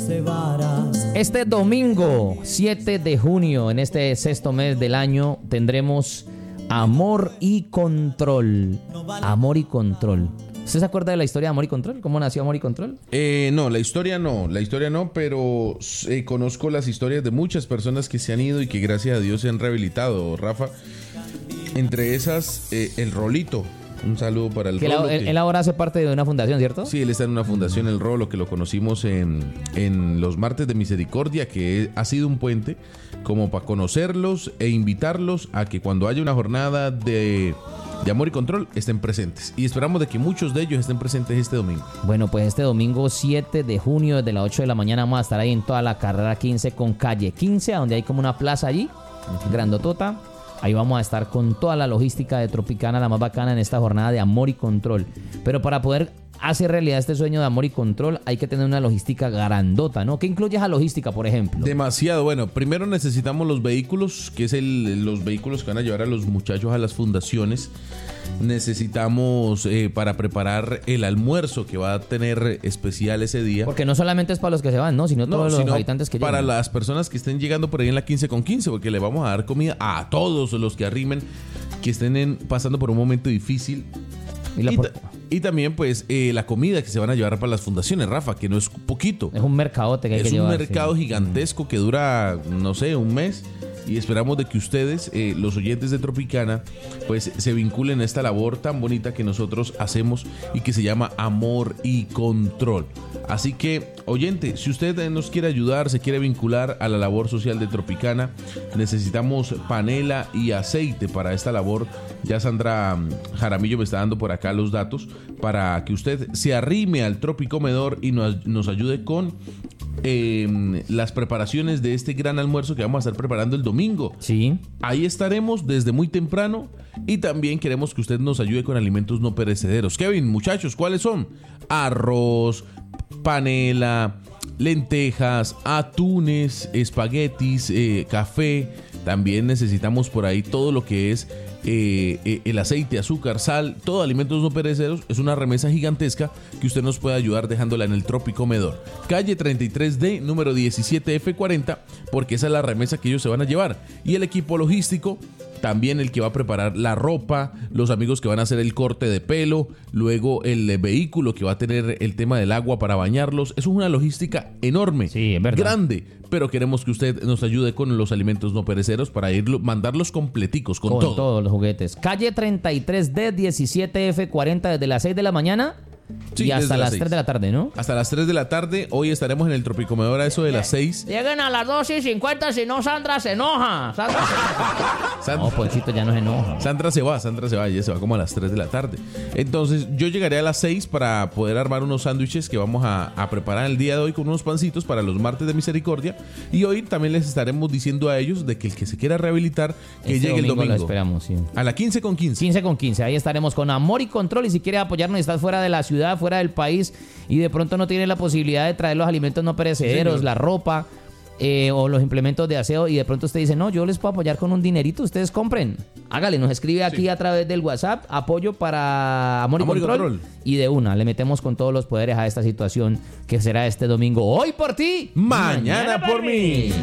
Este domingo 7 de junio, en este sexto mes del año, tendremos Amor y Control. Amor y Control. ¿Usted se acuerda de la historia de Amor y Control? ¿Cómo nació Amor y Control? No, la historia no, pero conozco las historias de muchas personas que se han ido y que gracias a Dios se han rehabilitado, Rafa. Entre esas, el Rolito. Un saludo para el Rolo. Él ahora hace parte de una fundación, ¿cierto? Sí, él está en una fundación, el Rolo, que lo conocimos en los martes de misericordia, que ha sido un puente como para conocerlos e invitarlos a que cuando haya una jornada de Amor y Control estén presentes. Y esperamos de que muchos de ellos estén presentes este domingo. Bueno, pues este domingo 7 de junio, desde las 8 de la mañana, vamos a estar ahí en toda la carrera 15 con calle 15, donde hay como una plaza allí, grandotota. Ahí vamos a estar con toda la logística de Tropicana, la más bacana en esta jornada de Amor y Control. Pero para poder hacer realidad este sueño de Amor y Control hay que tener una logística grandota, ¿no? ¿Qué incluye esa logística, por ejemplo? Demasiado. Bueno, primero necesitamos los vehículos, que es los vehículos que van a llevar a los muchachos a las fundaciones. Necesitamos para preparar el almuerzo que va a tener especial ese día. Porque no solamente es para los que se van, ¿no? Sino todos los habitantes que llegan. Para las personas que estén llegando por ahí en la 15 con 15, porque le vamos a dar comida a todos los que arrimen, que estén pasando por un momento difícil. Y también, pues, la comida que se van a llevar para las fundaciones, Rafa, que no es poquito. Es un mercadote que hay que llevar. Es un mercado gigantesco que dura, no sé, un mes. Y esperamos de que ustedes, los oyentes de Tropicana, pues se vinculen a esta labor tan bonita que nosotros hacemos y que se llama Amor y Control. Así que, oyente, si usted nos quiere ayudar, se quiere vincular a la labor social de Tropicana, necesitamos panela y aceite para esta labor. Ya Sandra Jaramillo me está dando por acá los datos para que usted se arrime al Tropicomedor y nos ayude con las preparaciones de este gran almuerzo que vamos a estar preparando el domingo. Sí. Ahí estaremos desde muy temprano y también queremos que usted nos ayude con alimentos no perecederos. Kevin, muchachos, ¿cuáles son? Arroz, panela, lentejas, atunes, espaguetis, café. También necesitamos por ahí todo lo que es el aceite, azúcar, sal, todo alimentos no perecederos. Es una remesa gigantesca que usted nos puede ayudar dejándola en el Tropicomedor. Calle 33D, número 17F40, porque esa es la remesa que ellos se van a llevar. Y el equipo logístico, también el que va a preparar la ropa, los amigos que van a hacer el corte de pelo, luego el vehículo que va a tener el tema del agua para bañarlos. Eso es una logística enorme, sí, grande, pero queremos que usted nos ayude con los alimentos no perecederos para mandarlos completicos, con todo. Todos los juguetes. Calle 33D, 17F40, desde las 6 de la mañana. Sí, y hasta las 3 de la tarde, ¿no? Hasta las 3 de la tarde. Hoy estaremos en el Tropicomedor a eso de las 6. Lleguen a las 2:50, si no Sandra se enoja. No, Ponchito ya no se enoja. Sandra se va, ella se va como a las 3 de la tarde. Entonces yo llegaré a las 6 para poder armar unos sándwiches que vamos a preparar el día de hoy con unos pancitos para los martes de misericordia. Y hoy también les estaremos diciendo a ellos de que el que se quiera rehabilitar, que llegue el domingo. Lo esperamos, sí. A la 15 con 15. 15 con 15, ahí estaremos con Amor y Control. Y si quiere apoyarnos y estás fuera de la ciudad, fuera del país, y de pronto no tiene la posibilidad de traer los alimentos no perecederos, la ropa o los implementos de aseo, y de pronto usted dice, no, yo les puedo apoyar con un dinerito, ustedes compren, hágale, nos escribe aquí a través del WhatsApp, apoyo para Amor y Control, y de una, le metemos con todos los poderes a esta situación que será este domingo. Hoy por ti, mañana por mí.